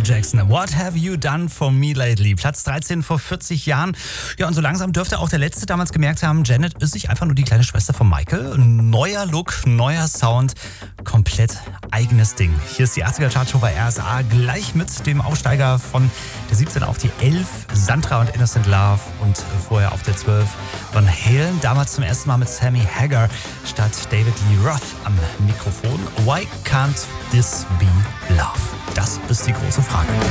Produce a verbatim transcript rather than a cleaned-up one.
Jackson, What Have You Done For Me Lately? Platz dreizehn vor vierzig Jahren. Ja, und so langsam dürfte auch der Letzte damals gemerkt haben, Janet ist nicht einfach nur die kleine Schwester von Michael. Neuer Look, neuer Sound, komplett eigenes Ding. Hier ist die achtziger Chartshow bei R S A, gleich mit dem Aufsteiger von der siebzehn auf die elf, Sandra und Innocent Love, und vorher auf der zwölf Van Halen, damals zum ersten Mal mit Sammy Hagar statt David Lee Roth am Mikrofon. Why can't this be love? Das ist die große Frage.